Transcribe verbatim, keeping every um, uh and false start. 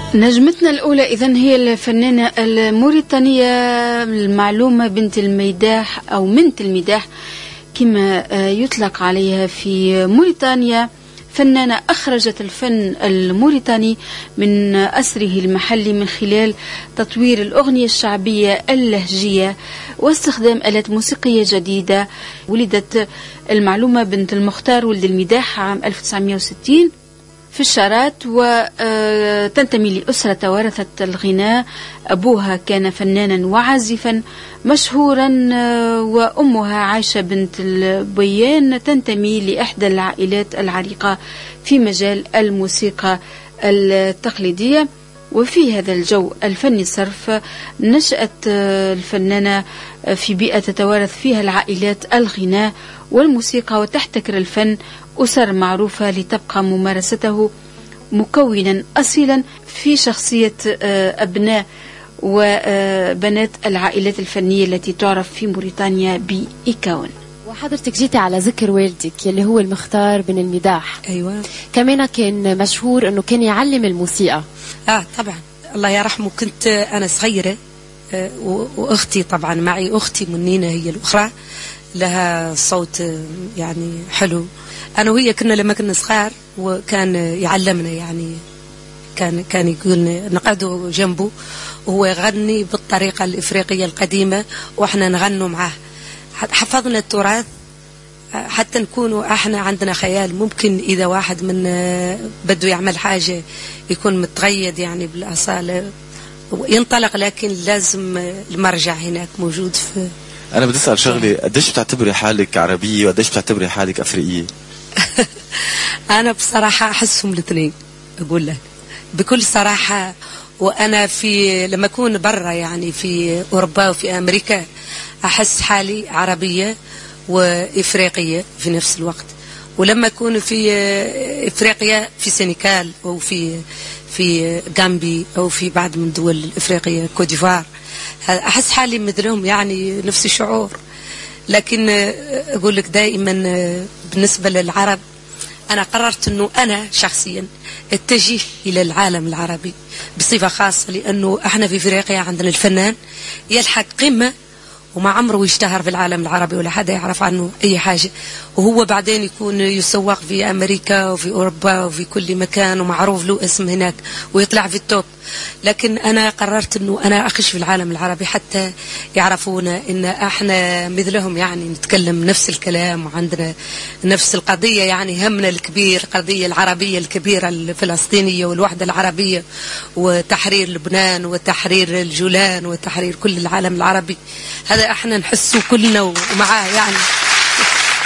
نجمتنا الأولى إذن هي الفنانة الموريتانية المعلومة بنت الميداح أو منت الميداح كما يطلق عليها في موريتانيا. فنانة أخرجت الفن الموريتاني من أسره المحلي من خلال تطوير الأغنية الشعبية اللهجية واستخدام آلات موسيقية جديدة. ولدت المعلومة بنت المختار ولد الميداح عام ألف وتسعمائة وستين في الشارات، وتنتمي لأسرة توارثت الغناء. أبوها كان فنانا وعازفا مشهورا، وأمها عايشة بنت البيان تنتمي لإحدى العائلات العريقة في مجال الموسيقى التقليدية. وفي هذا الجو الفني صرف نشأت الفنانة في بيئة تتوارث فيها العائلات الغناء والموسيقى وتحتكر الفن أسر معروفة لتبقى ممارسته مكونا أصيلا في شخصية أبناء وبنات العائلات الفنية التي تعرف في موريتانيا بإيكاون. وحضرتك جيتي على ذكر والدك يلي هو المختار بن الميداح. أيوة. كمان كان مشهور أنه كان يعلم الموسيقى. آه طبعا الله يرحمه. كنت أنا صغيرة آه وأختي طبعا معي، أختي منينة هي الأخرى لها صوت يعني حلو. أنا وهي كنا لما كنا صغار وكان يعلمنا، يعني كان كان يقول نقعدوا جنبه وهو يغني بالطريقة الإفريقية القديمة وإحنا نغنوا معاه. حفظنا التراث حتى نكونوا احنا عندنا خيال. ممكن إذا واحد من بده يعمل حاجة يكون متغيد يعني بالأصالة ينطلق، لكن لازم المرجع هناك موجود. في أنا بدي أسأل شغلي، قديش بتعتبري حالك عربية وقديش بتعتبري حالك أفريقية؟ أنا بصراحة أحسهم الاثنين، أقول لك بكل صراحة. وأنا في لما أكون برا يعني في أوروبا وفي أمريكا أحس حالي عربية وإفريقية في نفس الوقت. ولما أكون في إفريقيا في سينيكال أو في في غامبي أو في بعض من الدول الإفريقية كوديفوار أحس حالي مثلهم، يعني نفس الشعور. لكن أقول لك دائما بالنسبة للعرب أنا قررت أنه أنا شخصيا اتجه إلى العالم العربي بصفة خاصة، لأنه احنا في إفريقيا عندنا الفنان يلحق قمة وما عمره يشتهر في العالم العربي ولا حدا يعرف عنه أي حاجة، وهو بعدين يكون يسوق في أمريكا وفي أوروبا وفي كل مكان ومعروف له اسم هناك ويطلع في التوب. لكن أنا قررت أنه أنا أخش في العالم العربي حتى يعرفونا إن احنا مثلهم، يعني نتكلم نفس الكلام وعندنا نفس القضية، يعني همنا الكبير القضية العربية الكبيرة الفلسطينية والوحدة العربية وتحرير لبنان وتحرير الجولان وتحرير كل العالم العربي. هذا احنا نحسه كلنا ومعاه يعني.